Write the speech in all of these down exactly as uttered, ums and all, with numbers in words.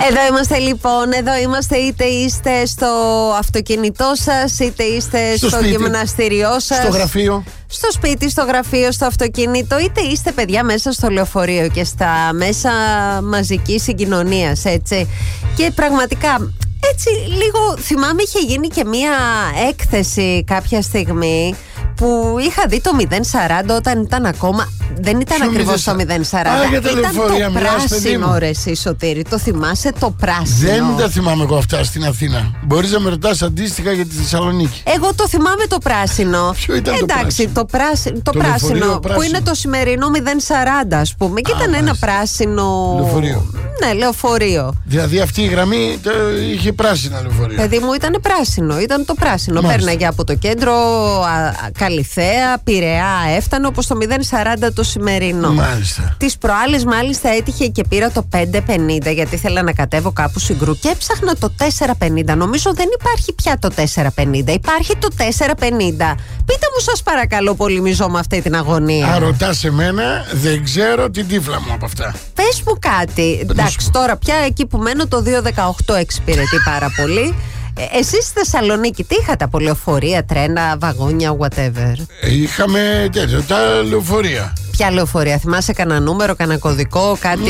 Εδώ είμαστε λοιπόν, εδώ είμαστε είτε είστε στο αυτοκίνητό σας, είτε είστε στο, στο γυμναστήριό σας, στο γραφείο, στο σπίτι, στο γραφείο, στο αυτοκίνητο, είτε είστε παιδιά μέσα στο λεωφορείο και στα μέσα μαζικής συγκοινωνίας, έτσι. Και πραγματικά έτσι λίγο θυμάμαι είχε γίνει και μία έκθεση κάποια στιγμή που είχα δει το μηδέν σαράντα όταν ήταν ακόμα. Δεν ήταν ακριβώς το μηδέν σαράντα. Α, ήταν το πράσινο, ρε εσύ Σωτήρη. Το θυμάσαι το πράσινο? Δεν τα θυμάμαι εγώ αυτά στην Αθήνα. Μπορείς να με ρωτάς αντίστοιχα για τη Θεσσαλονίκη. Εγώ το θυμάμαι το πράσινο. Ποιο ήταν? Εντάξει, το πράσινο, το, πράσινο, το, το πράσινο, πράσινο που είναι το σημερινό μηδέν σαράντα, ας πούμε. Και Α, ήταν μάλιστα. ένα πράσινο λεωφορείο. Ναι, λεωφορείο. Δηλαδή αυτή η γραμμή το, είχε πράσινα λεωφορεία. Παιδί μου, ήταν πράσινο. Ήταν το πράσινο. Μάλιστα. Πέρναγε από το κέντρο α, Καλιθέα, Πειραιά, έφτανε όπως το μηδέν σαράντα το σημερινό. Μάλιστα. Τις προάλλες μάλιστα έτυχε και πήρα το πέντε πενήντα γιατί ήθελα να κατέβω κάπου Συγκρού και έψαχνα το τέσσερα πενήντα. Νομίζω δεν υπάρχει πια το τέσσερα πενήντα. Υπάρχει το τέσσερα πενήντα. Πείτε μου σας παρακαλώ πολύ, μιζώ με αυτή την αγωνία. Αν ρωτάς εμένα, δεν ξέρω την τύφλα μου από αυτά. Πες μου κάτι. Εντάξει, τώρα πια εκεί που μένω το δύο δεκαοκτώ εξυπηρετεί πάρα πολύ. Ε, εσείς στη Θεσσαλονίκη τι είχατε από λεωφορεία, τρένα, βαγόνια, whatever? Είχαμε τέτοιο, τα λεωφορεία. Ποια λεωφορεία, θυμάσαι κανένα νούμερο, κανένα κωδικό, κάτι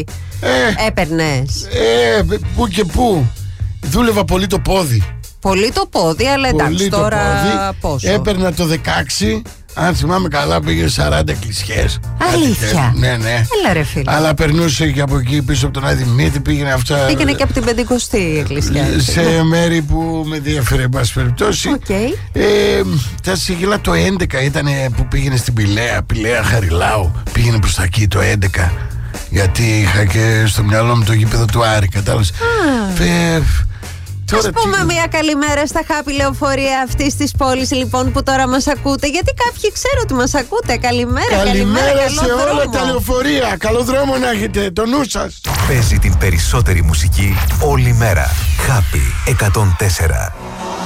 ε, έπαιρνες? Ε, πού και πού. Δούλευα πολύ το πόδι. Πολύ το πόδι, αλλά πολύ εντάξει, το τώρα πόδι. πόσο? Έπαιρνα το δεκαέξι. Αν θυμάμαι καλά, πήγε σαράντα κλισιές. Αλήθεια? Ναι, ναι. Έλα ρε φίλε. Αλλά περνούσε και από εκεί πίσω από τον Άδη Μύτη, πήγαινε αυτά. Πήγαινε και από την Πεντηκοστή εκκλησιά. Σε ναι. μέρη που με διέφερε, εν πάση περιπτώσει. Okay. Ε, τα σιγηλά το έντεκα ήταν που πήγαινε στην Πηλαία, Πηλαία Χαριλάου. Πήγαινε προς τα εκεί το έντεκα. Γιατί είχα και στο μυαλό μου το γήπεδο του Άρη, κατάλαβες. Ah. Ας πούμε τι... μια καλημέρα στα χάπη λεωφορεία αυτής της πόλης λοιπόν που τώρα μας ακούτε. Γιατί κάποιοι ξέρω ότι μας ακούτε. Καλημέρα, καλημέρα, καλημέρα καλό σε δρόμο. όλα τα λεωφορεία. Καλό δρόμο να έχετε, το νου σας. Παίζει την περισσότερη μουσική όλη μέρα. Χάπη εκατόν τέσσερα.